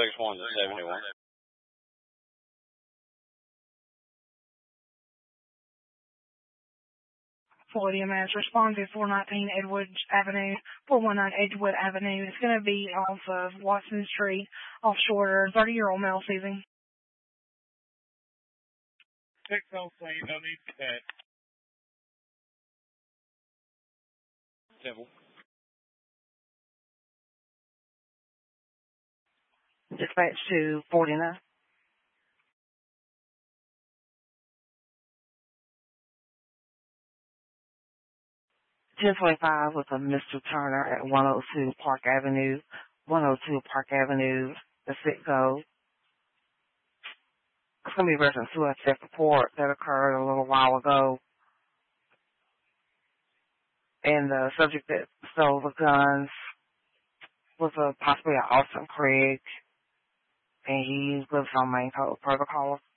461 to 71. 40 MS, respond to 419 419 Edgewood Avenue. It's going to be off of Watson Street, off Shorter, 30-year-old male seizing. 6 please, no need to catch. Simple. Dispatch to 49. $1025 with a Mr. Turner at 102 Park Avenue. 102 Park Avenue, the Citgo. It's going to be reference to a theft report that occurred a little while ago. And the subject that stole the guns was possibly an Austin Craig. And he lives on main code protocol.